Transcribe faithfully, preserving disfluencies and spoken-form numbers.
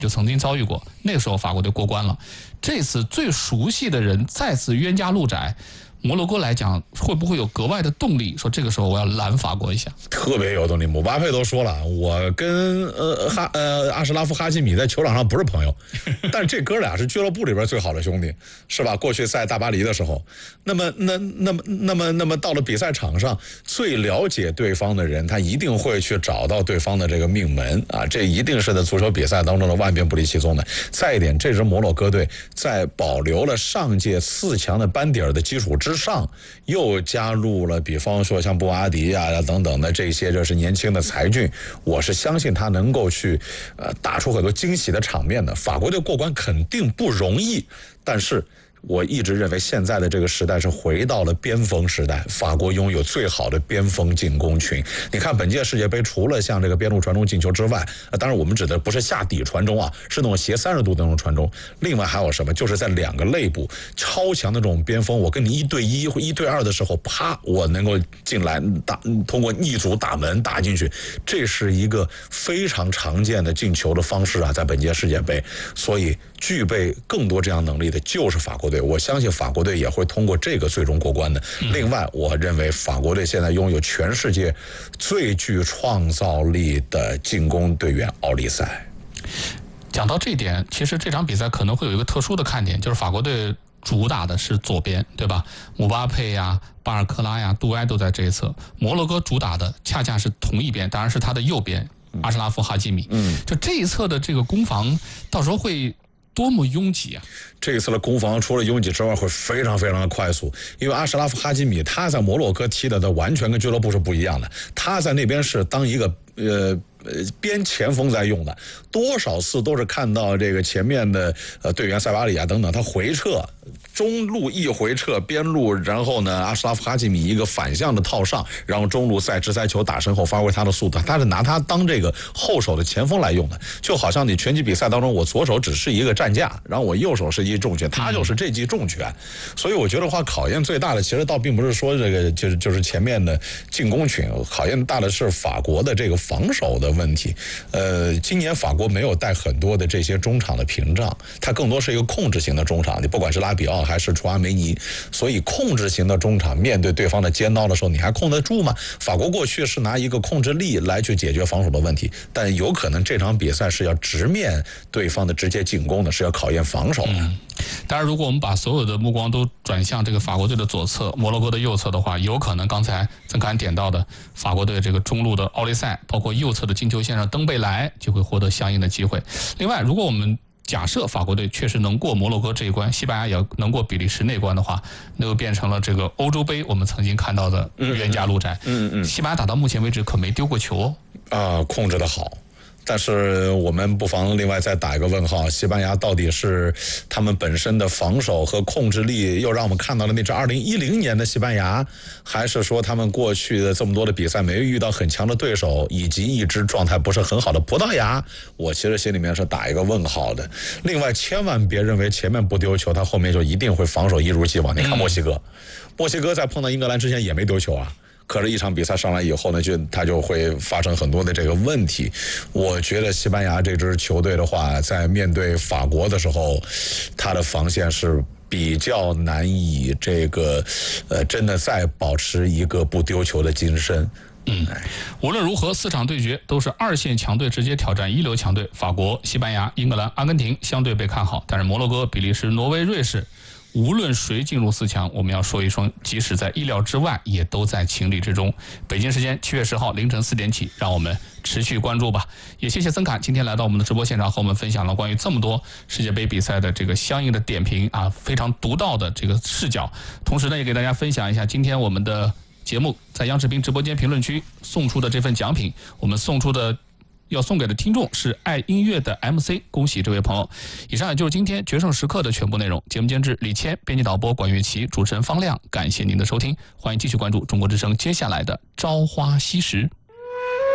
就曾经遭遇过，那个时候法国队过关了。这次最熟悉的人再次冤家路窄，摩洛哥来讲会不会有格外的动力？说这个时候我要拦法国一下， 特别有动力。姆巴佩都说了，我跟呃哈呃阿什拉夫哈基米在球场上不是朋友，但这哥俩是俱乐部里边最好的兄弟，是吧？过去在大巴黎的时候，那么那那么那么那么到了比赛场上，最了解对方的人，他一定会去找到对方的这个命门啊，这一定是在足球比赛当中的万变不离其宗的。再一点，这支摩洛哥队在保留了上届四强的班底儿的基础之上，又加入了比方说像布阿迪啊等等的这些就是年轻的才俊，我是相信他能够去呃打出很多惊喜的场面的。法国队过关肯定不容易，但是我一直认为现在的这个时代是回到了边锋时代，法国拥有最好的边锋进攻群。你看本届世界杯除了像这个边路传中进球之外，当然我们指的不是下底传中啊，是那种斜三十度的那种传中。另外还有什么？就是在两个肋部超强的这种边锋，我跟你一对一或一对二的时候，啪，我能够进来打，通过逆足打门打进去，这是一个非常常见的进球的方式啊，在本届世界杯。所以具备更多这样能力的就是法国队，我相信法国队也会通过这个最终过关的。另外，我认为法国队现在拥有全世界最具创造力的进攻队员奥利塞。 讲到这一点，其实这场比赛可能会有一个特殊的看点，就是法国队主打的是左边，对吧？姆巴佩呀、巴尔克拉呀、杜埃都在这一侧。摩洛哥主打的恰恰是同一边，当然是他的右边，阿什拉夫哈基米。嗯，就这一侧的这个攻防，到时候会多么拥挤啊！ 这一次的攻防除了拥挤之外，会非常非常的快速，因为阿什拉夫哈基米他在摩洛哥踢的，他完全跟俱乐部是不一样的。他在那边是当一个呃。呃，边前锋在用的，多少次都是看到这个前面的呃队员塞巴里亚等等，他回撤，中路一回撤，边路，然后呢，阿什拉夫哈基米一个反向的套上，然后中路再直塞球打身后，发挥他的速度，他是拿他当这个后手的前锋来用的，就好像你拳击比赛当中，我左手只是一个战架，然后我右手是一重拳，他就是这记重拳，所以我觉得话考验最大的，其实倒并不是说这个就是就是前面的进攻群，考验大的是法国的这个防守的问题。呃，今年法国没有带很多的这些中场的屏障，它更多是一个控制型的中场，你不管是拉比奥还是楚阿梅尼，所以控制型的中场面对对方的尖刀的时候，你还控得住吗？法国过去是拿一个控制力来去解决防守的问题，但有可能这场比赛是要直面对方的直接进攻的，是要考验防守的。嗯， 当然，如果我们把所有的目光都转向这个法国队的左侧，摩洛哥的右侧的话，有可能刚才曾凯点到的法国队这个中路的奥利塞，包括右侧的进球线上登贝莱就会获得相应的机会。另外，如果我们假设法国队确实能过摩洛哥这一关，西班牙也能过比利时那关的话，那就变成了这个欧洲杯我们曾经看到的冤家路窄。嗯嗯，西班牙打到目前为止可没丢过球哦。 啊，控制得好。但是我们不妨另外再打一个问号，西班牙到底是他们本身的防守和控制力又让我们看到了那支二零一零年的西班牙，还是说他们过去的这么多的比赛没有遇到很强的对手，以及一支状态不是很好的葡萄牙，我其实心里面是打一个问号的。另外千万别认为前面不丢球，他后面就一定会防守一如既往。你看墨西哥，墨西哥在碰到英格兰之前也没丢球啊，可是一场比赛上来以后呢，就他就会发生很多的这个问题。我觉得西班牙这支球队的话，在面对法国的时候，他的防线是比较难以这个呃真的再保持一个不丢球的精神。 嗯，无论如何，四场对决都是二线强队直接挑战一流强队，法国、西班牙、英格兰、阿根廷相对被看好，但是摩洛哥、比利时、挪威、瑞士，无论谁进入四强，我们要说一声，即使在意料之外，也都在情理之中。北京时间七月十号凌晨四点起，让我们持续关注吧。也谢谢曾侃今天来到我们的直播现场，和我们分享了关于这么多世界杯比赛的这个相应的点评啊，非常独到的这个视角。同时呢，也给大家分享一下今天我们的节目在央视频直播间评论区送出的这份奖品，我们送出的要送给的听众是爱音乐的 M C， 恭喜这位朋友。以上也就是今天决胜时刻的全部内容。节目监制李谦，编辑导播管乐琪，主持人方亮。感谢您的收听，欢迎继续关注中国之声接下来的朝花夕拾。